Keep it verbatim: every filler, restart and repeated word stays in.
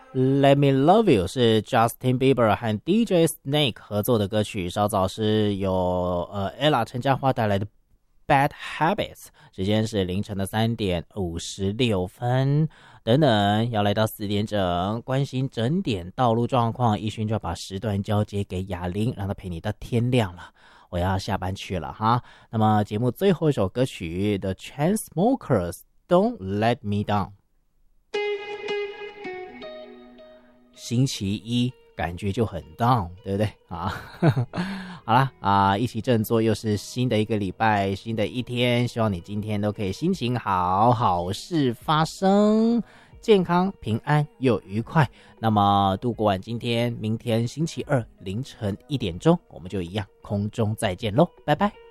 Let Me Love You 是 Justin Bieber 和 D J Snake 合作的歌曲，稍早是由呃 Ella 陈嘉桦带来的 Bad Habits， 时间是凌晨的三点五十六分。等等，要来到四点整，关心整点道路状况，一勋就要把时段交接给雅玲，让她陪你到天亮了。我要下班去了哈。那么节目最后一首歌曲 The Chainsmokers Don't Let Me Down。星期一感觉就很 down， 对不对啊？好啦啊，一起振作，又是新的一个礼拜，新的一天，希望你今天都可以心情好，好事发生，健康平安又愉快。那么度过完今天，明天星期二凌晨一点钟，我们就一样空中再见喽，拜拜。